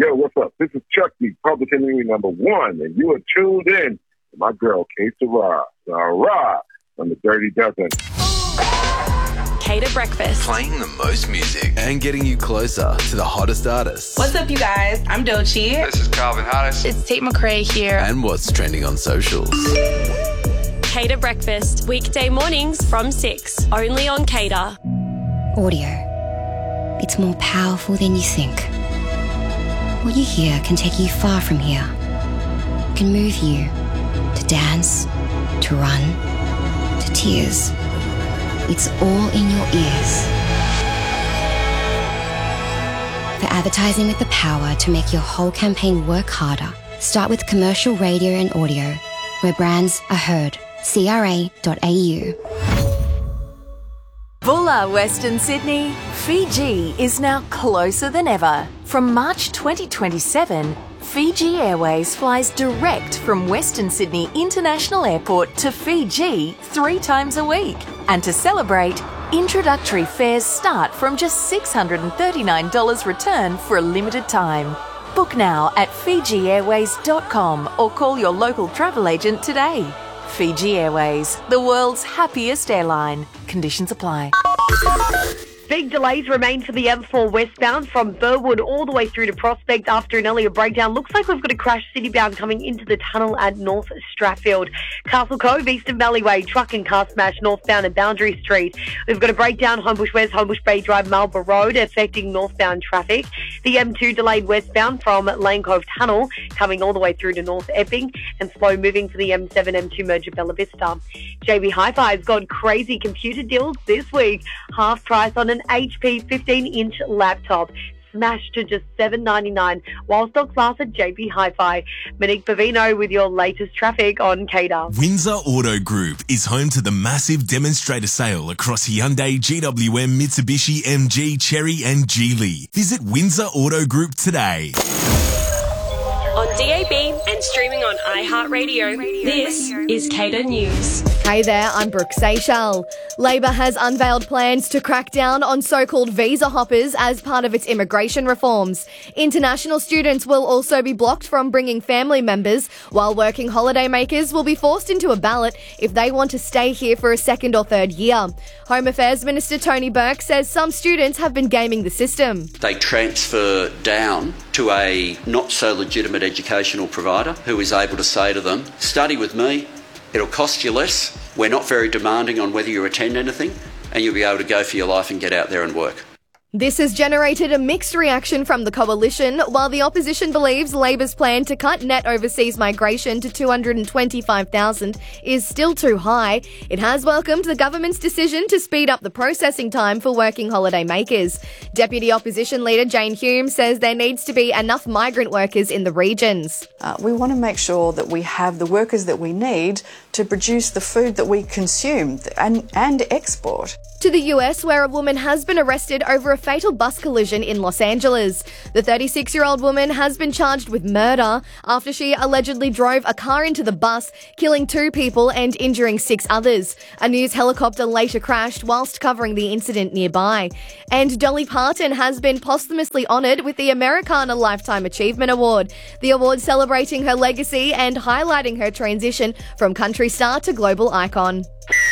Yo, what's up? This is Chucky, public enemy number 1, and you are tuned in to my girl, K Sarah, on the Dirty Dozen. Cater Breakfast. Playing the most music and getting you closer to the hottest artists. What's up, you guys? I'm Doechii. This is Calvin Harris. It's Tate McRae here. And what's trending on socials. Cater Breakfast, weekday mornings from 6, only on Cater. Audio. It's more powerful than you think. What you hear can take you far from here. It can move you to dance, to run, to tears. It's all in your ears. For advertising with the power to make your whole campaign work harder, start with commercial radio and audio, where brands are heard. CRA.au. Bulla, Western Sydney, Fiji is now closer than ever. From March 2027, Fiji Airways flies direct from Western Sydney International Airport to Fiji 3 times a week. And to celebrate, introductory fares start from just $639 return for a limited time. Book now at FijiAirways.com or call your local travel agent today. Fiji Airways, the world's happiest airline. Conditions apply. Big delays remain for the M4 westbound from Burwood all the way through to Prospect after an earlier breakdown. Looks like we've got a crash citybound coming into the tunnel at North Stratfield. Castle Cove, Eastern Valleyway, truck and car smash northbound at Boundary Street. We've got a breakdown Homebush West, Homebush Bay Drive, Marlborough Road affecting northbound traffic. The M2 delayed westbound from Lane Cove Tunnel coming all the way through to North Epping and slow moving for the M7 M2 merger Bella Vista. JB Hi-Fi's got crazy computer deals this week. Half price on an HP 15-inch laptop. Smashed to just $7.99 while stocks last at JB Hi-Fi. Monique Bavino with your latest traffic on Cater. Windsor Auto Group is home to the massive demonstrator sale across Hyundai, GWM, Mitsubishi, MG, Chery and Geely. Visit Windsor Auto Group today. On DAB and streaming on iHeartRadio, this is Cater News. Hey there, I'm Brooke Seychelles. Labor has unveiled plans to crack down on so-called visa hoppers as part of its immigration reforms. International students will also be blocked from bringing family members, while working holidaymakers will be forced into a ballot if they want to stay here for a second or third year. Home Affairs Minister Tony Burke says some students have been gaming the system. They transfer down to a not-so-legitimate educational provider who is able to say to them, study with me, it'll cost you less, we're not very demanding on whether you attend anything, and you'll be able to go for your life and get out there and work. This has generated a mixed reaction from the coalition, while the opposition believes Labor's plan to cut net overseas migration to 225,000 is still too high. It has welcomed the government's decision to speed up the processing time for working holiday makers. Deputy Opposition Leader Jane Hume says there needs to be enough migrant workers in the regions. We want to make sure that we have the workers that we need to produce the food that we consume and export. To the US, where a woman has been arrested over a fatal bus collision in Los Angeles. The 36-year-old woman has been charged with murder after she allegedly drove a car into the bus, killing 2 people and injuring 6 others. A news helicopter later crashed whilst covering the incident nearby. And Dolly Parton has been posthumously honoured with the Americana Lifetime Achievement Award. The award celebrating her legacy and highlighting her transition from country star to global icon.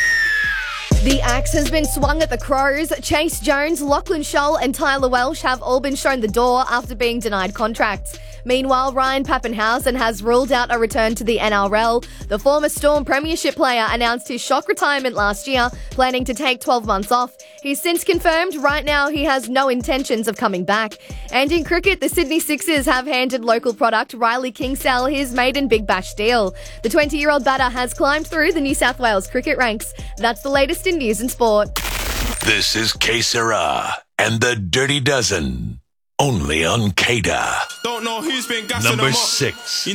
The axe has been swung at the Crows. Chase Jones, Lachlan Scholl and Tyler Welsh have all been shown the door after being denied contracts. Meanwhile, Ryan Pappenhausen has ruled out a return to the NRL. The former Storm Premiership player announced his shock retirement last year, planning to take 12 months off. He's since confirmed right now he has no intentions of coming back. And in cricket, the Sydney Sixers have handed local product Riley Kingsale his maiden Big Bash deal. The 20-year-old batter has climbed through the New South Wales cricket ranks. That's the latest in news and sport. This is K Sarah and the Dirty Dozen. Only on Cater. Don't know who's been gassing Number them up. 6.